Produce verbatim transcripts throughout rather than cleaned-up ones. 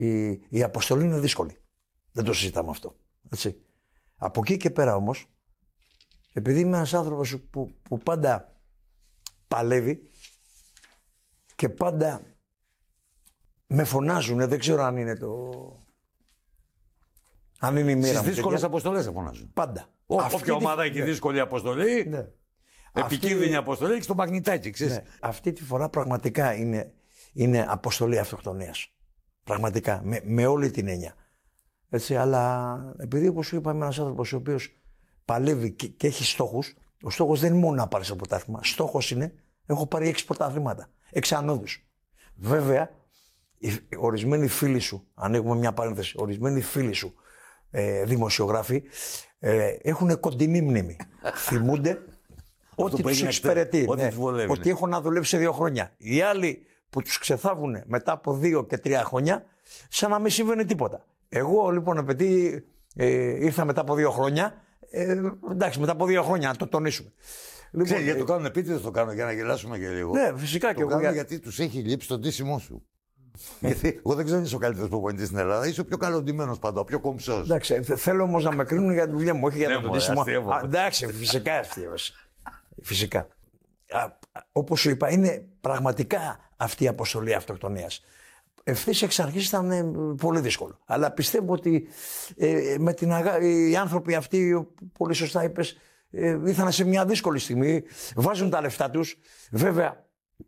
η, η αποστολή είναι δύσκολη. Δεν το συζητάμε αυτό. Έτσι. Από εκεί και πέρα όμως, επειδή είμαι ένας άνθρωπος που, που πάντα παλεύει και πάντα με φωνάζουν, δεν ξέρω αν είναι το... Αν είναι η μοίρα μου. Στις δύσκολες αποστολές σε φωνάζουν. Πάντα. Όποια ομάδα έχει δύσκολη αποστολή, ναι. επικίνδυνη αυτή... αποστολή, έχει στο μαγνητάκι, ξέρεις. Ναι. Αυτή τη φορά πραγματικά είναι, είναι αποστολή αυτοκτονίας. Πραγματικά, με, με όλη την έννοια. Έτσι, αλλά επειδή όπως σου είπα είμαι ένας άνθρωπος ο οποίος παλεύει και, και έχει στόχους, ο στόχος δεν είναι μόνο να πάρεις το πρωτάθλημα. Στόχος είναι, έχω πάρει έξι πρωταθλήματα, έξι ανόδους. Βέβαια, οι ορισμένοι φίλοι σου, ανοίγουμε μια παρένθεση, ορισμένοι φίλοι σου ε, δημοσιογράφοι ε, έχουν κοντινή μνήμη. Θυμούνται ότι τους εξυπηρετεί, ναι, ότι έχω να δουλέψει δύο χρόνια. Οι άλλοι που τους ξεθάβουν μετά από δύο και τρία χρόνια, σαν να μην συμβαίνει τίποτα. Εγώ λοιπόν, επειδή ε, ήρθα μετά από δύο χρόνια, ε, εντάξει, μετά από δύο χρόνια, να το τονίσουμε. Λοιπόν, Ξέρεις, γιατί το κάνουν επίτηδες, το κάνουν για να γελάσουμε και λίγο. Ναι, φυσικά το και εγώ. κάνουν για... γιατί τους έχει λείψει το ντύσιμό σου. Γιατί εγώ δεν ξέρω αν είσαι ο καλύτερος προπονητής στην Ελλάδα, είσαι ο πιο καλοντημένος παντού, ο πιο κομψός. Εντάξει, θέλω όμως να με κρίνουν για τη δουλειά μου, όχι για το ντύσιμο. Εντάξει, φυσικά αστείευε. Φυσικά. Όπως σου είπα, είναι πραγματικά αυτή η αποστολή αυτοκτονίας. Ευθύς εξ αρχής ήταν ε, πολύ δύσκολο. Αλλά πιστεύω ότι ε, με την αγα... οι άνθρωποι αυτοί, πολύ σωστά είπες, ε, ήρθαν σε μια δύσκολη στιγμή, βάζουν τα λεφτά τους. Βέβαια,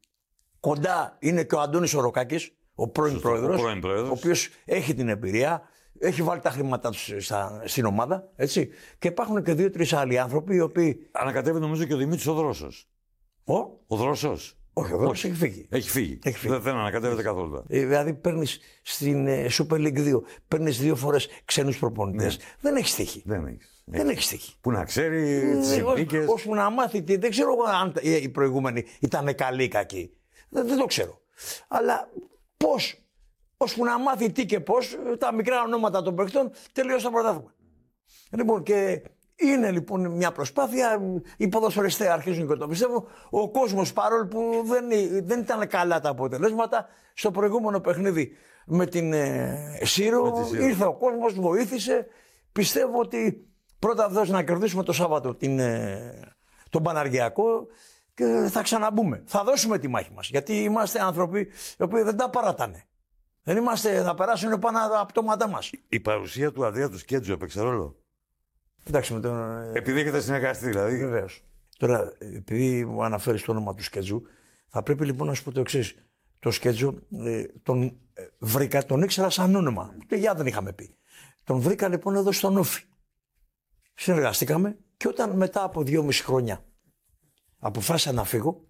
κοντά είναι και ο Αντώνης Οροκάκης, ο πρώην πρόεδρος, ο, ο οποίος έχει την εμπειρία, έχει βάλει τα χρήματά του στην ομάδα, έτσι. Και υπάρχουν και δύο-τρεις άλλοι άνθρωποι οι οποίοι... Ανακατεύει νομίζω και ο Δημήτρης ο Δρόσος. Ο, ο Δρόσος. Όχι, ο Δρόσος έχει φύγει. Έχει φύγει. Έχει φύγει. Δεν, δεν ανακατεύεται καθόλου. Ε, δηλαδή παίρνεις στην ε, Super League δύο, παίρνεις δύο φορές ξένους προπονητές. Ναι. Δεν έχεις τύχη. Δεν έχεις. Δεν έχεις τύχη. Που να ξέρει τις συνθήκες. Ώσπου να μάθει, τι, δεν ξέρω αν οι προηγούμενοι ήταν καλοί ή κακοί. Δεν, δεν το ξέρω. Αλλά πώς, ώσπου να μάθει τι και πώς, τα μικρά ονόματα των παιχτών τελείωσαν το πρωτάθλημα. Λοιπόν, και είναι λοιπόν μια προσπάθεια. Οι ποδοσφαιριστές αρχίζουν και το πιστεύω. Ο κόσμος, παρόλο που δεν, δεν ήταν καλά τα αποτελέσματα, στο προηγούμενο παιχνίδι με την ε, Σύρο, ήρθε ο κόσμος, βοήθησε. Πιστεύω ότι πρώτα δώσει να κερδίσουμε το Σάββατο την, ε, τον Παναργιακό και θα ξαναμπούμε. Θα δώσουμε τη μάχη μας. Γιατί είμαστε άνθρωποι οι οποίοι δεν τα παρατάνε. Δεν είμαστε, θα περάσουν πάνω από το πτώματά μας. Η παρουσία του Ανδρέα του Σκέτζου έπαιξε ρόλο. Εντάξει, με τον... Επειδή έχετε συνεργαστεί, δηλαδή. Βεβαίως. Τώρα, επειδή μου αναφέρεις το όνομα του Σκέτζου, θα πρέπει λοιπόν να σου πω το εξής. Το Σκέτζου ε, τον ε, βρήκα, τον ήξερα σαν όνομα. Ούτε γεια δεν είχαμε πει. Τον βρήκα λοιπόν εδώ στον Όφη. Συνεργαστήκαμε και όταν μετά από δυόμιση χρόνια αποφάσισα να φύγω,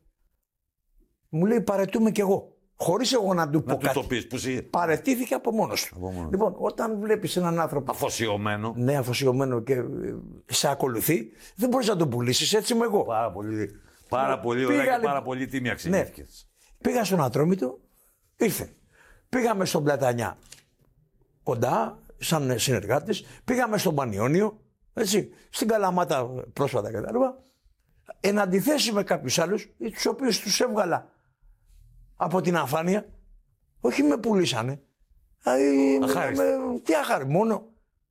μου λέει παρετούμε κι εγώ. Χωρίς εγώ να του πω να κάτι. Του το πεις, που εσύ... Παρετήθηκε από μόνος του. Από μόνος. Λοιπόν, όταν βλέπεις έναν άνθρωπο. Αφοσιωμένο. Ναι, αφοσιωμένο και σε ακολουθεί, δεν μπορείς να τον πουλήσεις. Έτσι είμαι εγώ. Πάρα πολύ, πάρα πολύ ωραία και πάρα πολύ τίμια αξιεύτηκε. Ναι. Πήγα στον Ατρόμητο, ήρθε. Πήγαμε στον Πλατανιά κοντά, σαν συνεργάτες. Πήγαμε στον Πανιόνιο, έτσι, στην Καλαμάτα πρόσφατα κτλ. Εν αντιθέσει με κάποιους άλλους, τους οποίους τους έβγαλα από την αφάνεια, όχι με πουλήσανε. Αχάριστα. Με, τι άχαρη, μόνο.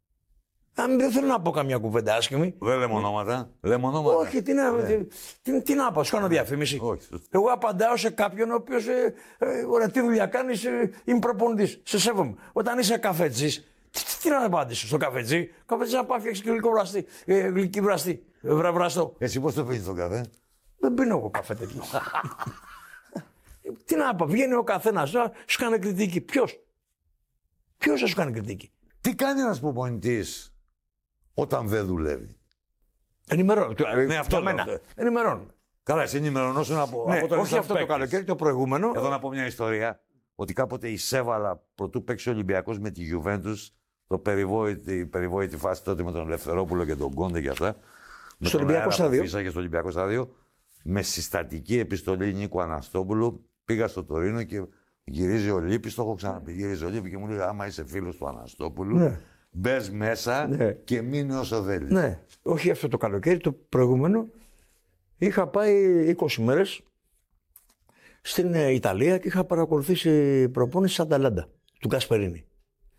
Αν δεν θέλω να πω καμιά κουβέντα άσχημη. Δεν λέμε ονόματα. Λέμε ονόματα. Όχι, τι να, τι, τι, τι να πω, σου κάνω διαφήμιση. Όχι. Εγώ απαντάω σε κάποιον ο οποίος, ε, ε, ωραία, τι δουλειά κάνεις, ε, είμαι προπονητής, σε σέβομαι. Όταν είσαι καφετζής, τι, τι, τι να απαντήσω στο καφετζή, καφετζή να πάει φτιάξει γλυκό βραστή, ε, γλυκή βραστή, ε, βρα, βραστό. Εσύ πώς το πίνεις τον καφέ? Δεν πίνω εγώ καφέ τέτοιο. Τι να πω, βγαίνει ο καθένας, σου κάνει κριτική. Ποιος? Ποιος θα σου κάνει κριτική? Τι κάνει ένας προπονητής όταν δεν δουλεύει? Ενημερώνω. Ναι, αυτό μένα. Ενημερώνω. Καλά, εσύ ενημερωνόσουν από, ναι, από τον όχι αυτό το καλοκαίρι, το προηγούμενο. Εδώ να πω μια ιστορία. Ότι κάποτε η Σέβαλα, πρωτού παίξει ο Ολυμπιακός με τη Γιουβέντους, το περιβόητη, περιβόητη φάση τότε με τον Ελευθερόπουλο και τον Κόντε και αυτά. Στο Ολυμπιακό Στάδιο. Φύσα και στο Ολυμπιακό Στάδιο. Με συστατική επιστολή Νίκου Αναστόπουλου πήγα στο Τωρίνο και γυρίζει ο Λίπης, το έχω ξαναπεί. Γυρίζει ο Λίπης και μου λέει: άμα είσαι φίλος του Αναστόπουλου, ναι, μπες μέσα, ναι, και μείνει όσο θέλεις. Ναι, όχι αυτό το καλοκαίρι, το προηγούμενο. Είχα πάει είκοσι μέρες στην Ιταλία και είχα παρακολουθήσει προπόνηση Αταλάντα του Γκασπερίνη.